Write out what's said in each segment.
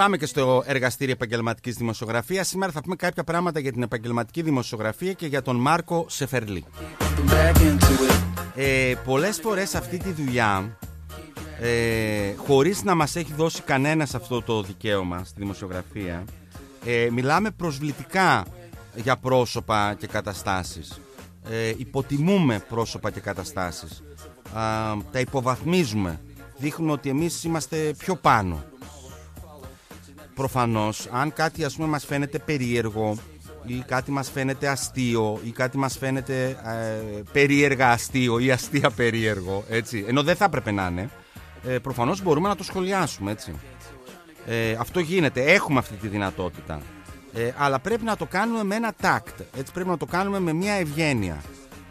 Πάμε και στο εργαστήριο επαγγελματικής δημοσιογραφίας. Σήμερα θα πούμε κάποια πράγματα για την επαγγελματική δημοσιογραφία και για τον Μάρκο Σεφερλί. Πολλές φορές αυτή τη δουλειά, χωρίς να μας έχει δώσει κανένας αυτό το δικαίωμα στη δημοσιογραφία, μιλάμε προσβλητικά για πρόσωπα και καταστάσεις. Υποτιμούμε πρόσωπα και καταστάσεις. Τα υποβαθμίζουμε. Δείχνουμε ότι εμείς είμαστε πιο πάνω. Προφανώς, αν κάτι ας πούμε μας φαίνεται περίεργο ή κάτι μας φαίνεται αστείο ή κάτι μας φαίνεται περίεργα αστείο ή αστεία περίεργο, έτσι, ενώ δεν θα έπρεπε να είναι, προφανώς μπορούμε να το σχολιάσουμε, έτσι. Αυτό γίνεται, έχουμε αυτή τη δυνατότητα. Αλλά πρέπει να το κάνουμε με ένα τάκτ, έτσι, πρέπει να το κάνουμε με μια ευγένεια.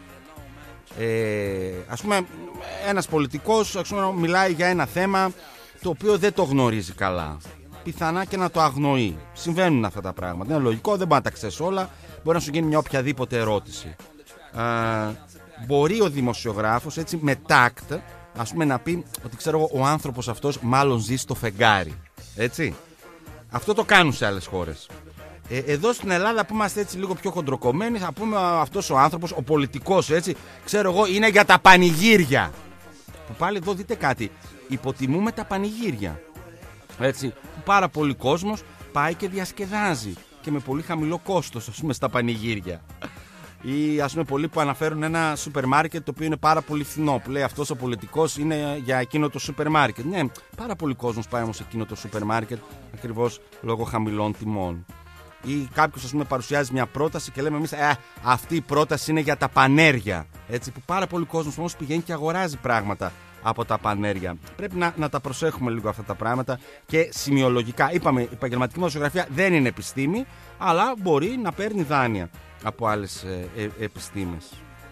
Ας πούμε, ένας πολιτικός, ας πούμε, μιλάει για ένα θέμα το οποίο δεν το γνωρίζει καλά. Πιθανά και να το αγνοεί. Συμβαίνουν αυτά τα πράγματα. Είναι λογικό, δεν μπορεί να τα ξέρεις όλα. Μπορεί να σου γίνει μια οποιαδήποτε ερώτηση. Μπορεί ο δημοσιογράφος, έτσι, με τάκτ, ας πούμε, να πει ότι ξέρω εγώ, ο άνθρωπος αυτός μάλλον ζει στο φεγγάρι. Έτσι. Αυτό το κάνουν σε άλλες χώρες. Εδώ στην Ελλάδα που είμαστε έτσι λίγο πιο χοντροκομμένοι, θα πούμε αυτός ο άνθρωπος, ο πολιτικός, έτσι, ξέρω εγώ, είναι για τα πανηγύρια. Που πάλι εδώ δείτε κάτι. Υποτιμούμε τα πανηγύρια. Έτσι, πάρα πολύ κόσμος πάει και διασκεδάζει και με πολύ χαμηλό κόστος, ας πούμε, στα πανηγύρια. Ή ας πούμε πολλοί που αναφέρουν ένα σούπερ μάρκετ το οποίο είναι πάρα πολύ φθηνό, που λέει αυτός ο πολιτικός είναι για εκείνο το σούπερ μάρκετ. Ναι, πάρα πολύ κόσμος πάει όμως σε εκείνο το σούπερ μάρκετ ακριβώς λόγω χαμηλών τιμών. Ή κάποιος, ας πούμε, παρουσιάζει μια πρόταση και λέμε εμείς αυτή η πρόταση είναι για τα πανέρια. Έτσι, που πάρα πολύ κόσμος όμως πηγαίνει και αγοράζει πράγματα από τα πανέρια. Πρέπει να τα προσέχουμε λίγο αυτά τα πράγματα και σημειολογικά. Είπαμε, η επαγγελματική δημοσιογραφία δεν είναι επιστήμη, αλλά μπορεί να παίρνει δάνεια από άλλες επιστήμες.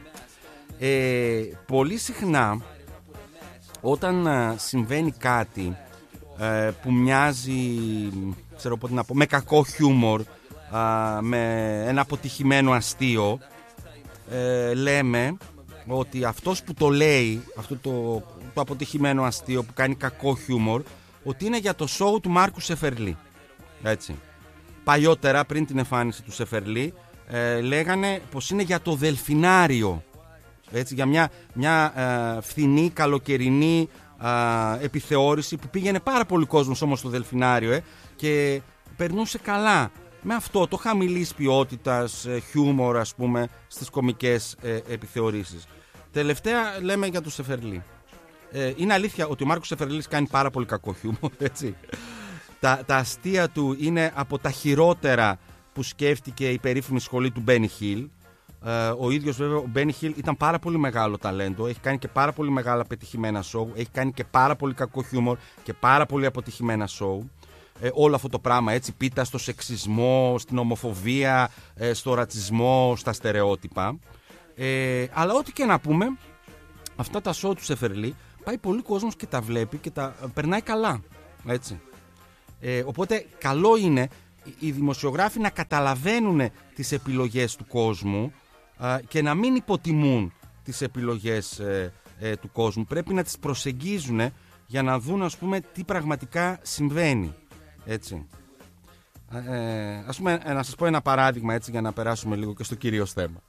Πολύ συχνά όταν συμβαίνει κάτι που μοιάζει, ξέρω πότε να πω, με κακό χιούμορ, με ένα αποτυχημένο αστείο, λέμε ότι αυτός που το λέει, αυτό το αποτυχημένο αστείο που κάνει κακό χιούμορ, ότι είναι για το show του Μάρκου Σεφερλί. Έτσι. Παλιότερα, πριν την εμφάνιση του Σεφερλί, λέγανε πως είναι για το Δελφινάριο. Έτσι, για μια φθηνή, καλοκαιρινή επιθεώρηση που πήγαινε πάρα πολύ κόσμος όμως στο Δελφινάριο και περνούσε καλά. Με αυτό το χαμηλής ποιότητας χιούμορ, ας πούμε, στις κομικές επιθεωρήσεις. Τελευταία λέμε για το Σεφερλί. Είναι αλήθεια ότι ο Μάρκος Σεφερλής κάνει πάρα πολύ κακό χιούμορ, έτσι. Τα αστεία του είναι από τα χειρότερα που σκέφτηκε η περίφημη σχολή του Μπένι Χιλ. Ο ίδιος βέβαια ο Μπένι Χιλ ήταν πάρα πολύ μεγάλο ταλέντο, έχει κάνει και πάρα πολύ μεγάλα πετυχημένα σοου, έχει κάνει και πάρα πολύ κακό χιούμορ και πάρα πολύ αποτυχημένα σοου. Όλο αυτό το πράγμα, έτσι, πίτα στο σεξισμό, στην ομοφοβία, στο ρατσισμό, στα στερεότυπα. Αλλά ό,τι και να πούμε, αυτά τα σοου του Σεφερλί πάει πολύ κόσμος και τα βλέπει και τα περνάει καλά, έτσι. Οπότε καλό είναι οι δημοσιογράφοι να καταλαβαίνουν τις επιλογές του κόσμου και να μην υποτιμούν τις επιλογές του κόσμου. Πρέπει να τις προσεγγίζουν για να δουν, ας πούμε, τι πραγματικά συμβαίνει. Έτσι. Ας πούμε, να σας πω ένα παράδειγμα, έτσι, για να περάσουμε λίγο και στο κυρίως θέμα.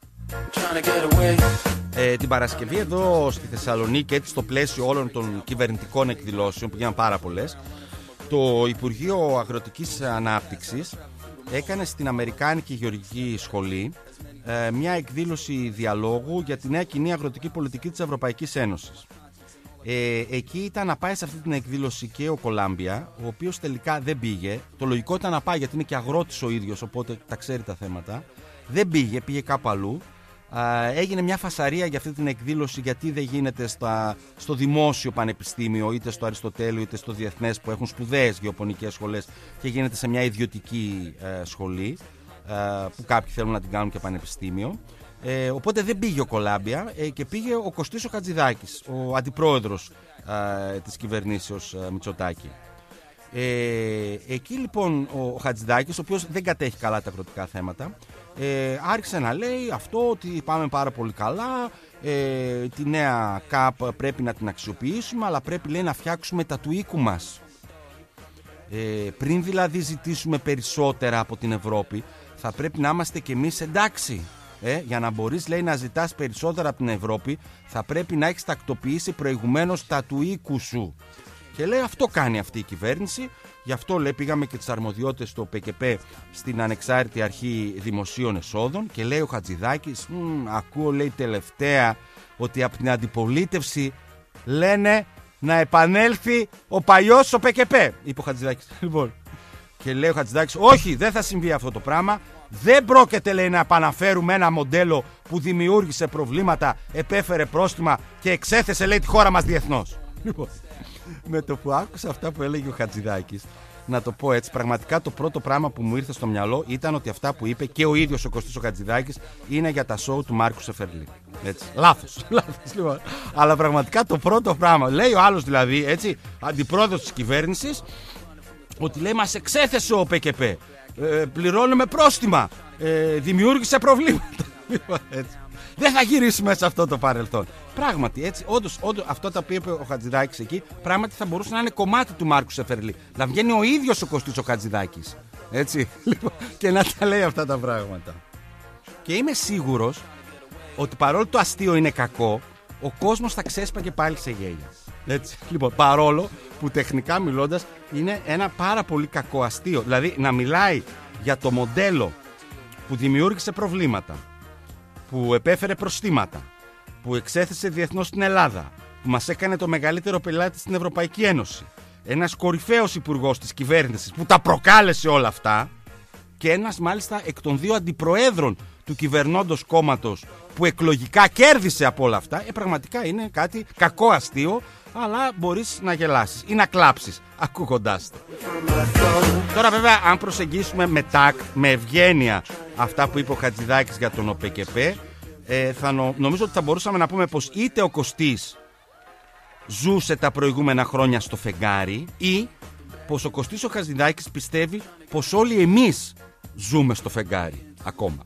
Την Παρασκευή εδώ στη Θεσσαλονίκη, έτσι, στο πλαίσιο όλων των κυβερνητικών εκδηλώσεων που γίνανε πάρα πολλές, το Υπουργείο Αγροτικής Ανάπτυξης έκανε στην Αμερικάνικη Γεωργική Σχολή μια εκδήλωση διαλόγου για τη νέα κοινή αγροτική πολιτική της Ευρωπαϊκής Ένωσης. Εκεί ήταν να πάει σε αυτή την εκδήλωση και ο Κολάμπια, ο οποίος τελικά δεν πήγε. Το λογικό ήταν να πάει γιατί είναι και αγρότης ο ίδιος, οπότε τα ξέρει τα θέματα. Δεν πήγε, πήγε κάπου αλλού. Έγινε μια φασαρία για αυτή την εκδήλωση, γιατί δεν γίνεται στο δημόσιο πανεπιστήμιο, είτε στο Αριστοτέλειο είτε στο Διεθνές, που έχουν σπουδαίες γεωπονικές σχολές, και γίνεται σε μια ιδιωτική σχολή που κάποιοι θέλουν να την κάνουν και πανεπιστήμιο. Οπότε δεν πήγε ο Κολάμπια και πήγε ο Κωστής ο Χατζηδάκης, ο αντιπρόεδρος της κυβερνήσεως Μητσοτάκη. Εκεί λοιπόν ο Χατζηδάκης, ο οποίος δεν κατέχει καλά τα αγροτικά θέματα, άρχισε να λέει αυτό, ότι πάμε πάρα πολύ καλά, τη νέα ΚΑΠ πρέπει να την αξιοποιήσουμε, αλλά πρέπει, λέει, να φτιάξουμε τα του οίκου μας. Πριν δηλαδή ζητήσουμε περισσότερα από την Ευρώπη, θα πρέπει να είμαστε κι εμείς εντάξει. Για να μπορείς, λέει, να ζητάς περισσότερα από την Ευρώπη, θα πρέπει να έχεις τακτοποιήσει προηγουμένως τα του οίκου σου. Και λέει αυτό κάνει αυτή η κυβέρνηση. Γι' αυτό, λέει, πήγαμε και τις αρμοδιότητες του ΟΠΚΠ στην Ανεξάρτητη Αρχή Δημοσίων Εσόδων. Και λέει ο Χατζηδάκης, ακούω, λέει, τελευταία ότι από την αντιπολίτευση λένε να επανέλθει ο παλιός ΟΠΚΠ, είπε ο Χατζηδάκης. Λοιπόν, και λέει ο Χατζηδάκης, όχι, δεν θα συμβεί αυτό το πράγμα. Δεν πρόκειται, λέει, να επαναφέρουμε ένα μοντέλο που δημιούργησε προβλήματα, επέφερε πρόστιμα και εξέθεσε, λέει, τη χώρα μας διεθνώς. Λοιπόν, με το που άκουσα αυτά που έλεγε ο Χατζηδάκης, να το πω έτσι, πραγματικά το πρώτο πράγμα που μου ήρθε στο μυαλό ήταν ότι αυτά που είπε και ο ίδιος ο Κωστής ο Χατζηδάκης είναι για τα σόου του Μάρκου Σεφερλί. Έτσι. Λάθος, λοιπόν. Αλλά πραγματικά το πρώτο πράγμα, λέει ο άλλος δηλαδή, έτσι, αντιπρόεδρος της κυβέρνησης, ότι λέει μας εξέθεσε ο ΟΠΚΠ, πληρώνουμε πρόστιμα, δημιούργησε προβλήματα. Έτσι. Δεν θα γυρίσουμε σε αυτό το παρελθόν. Πράγματι, έτσι, όντως, αυτό τα είπε ο Χατζηδάκης εκεί, πράγματι θα μπορούσε να είναι κομμάτι του Μάρκου Σεφερλί. Να βγαίνει ο ίδιος ο Κωστής ο Χατζηδάκης. Έτσι, λοιπόν, και να τα λέει αυτά τα πράγματα. Και είμαι σίγουρος ότι παρόλο το αστείο είναι κακό, ο κόσμος θα ξέσπαγε πάλι σε γέλια. Έτσι, λοιπόν, παρόλο που τεχνικά μιλώντας είναι ένα πάρα πολύ κακό αστείο. Δηλαδή να μιλάει για το μοντέλο που δημιούργησε προβλήματα, που επέφερε προστήματα, που εξέθεσε διεθνώς την Ελλάδα, που μας έκανε το μεγαλύτερο πελάτη στην Ευρωπαϊκή Ένωση, ένας κορυφαίος υπουργός της κυβέρνησης που τα προκάλεσε όλα αυτά, και ένας μάλιστα εκ των δύο αντιπροέδρων του κυβερνώντος κόμματος που εκλογικά κέρδισε από όλα αυτά, πραγματικά είναι κάτι κακό αστείο, αλλά μπορείς να γελάσεις ή να κλάψεις ακούγοντάς το. Τώρα βέβαια, αν προσεγγίσουμε με τάκτ, με ευγένεια αυτά που είπε ο Χατζηδάκης για τον ΟΠΚΠ, νομίζω ότι θα μπορούσαμε να πούμε πως είτε ο Κωστής ζούσε τα προηγούμενα χρόνια στο φεγγάρι, ή πως ο Κωστής ο Χατζηδάκης πιστεύει πως όλοι εμείς ζούμε στο φεγγάρι ακόμα.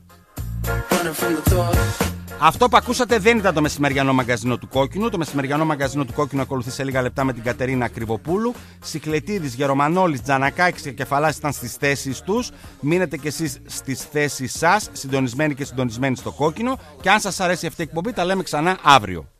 Αυτό που ακούσατε δεν ήταν το μεσημεριανό μαγκαζίνο του Κόκκινου. Το μεσημεριανό μαγκαζίνο του Κόκκινου ακολουθεί σε λίγα λεπτά με την Κατερίνα Κρυβοπούλου. Σικλετίδης, Γερομανόλης, Τζανακάκης και Κεφαλάς ήταν στις θέσεις τους. Μείνετε κι εσείς στις θέσεις σας, συντονισμένοι και συντονισμένοι στο Κόκκινο. Και αν σας αρέσει αυτή η εκπομπή, τα λέμε ξανά αύριο.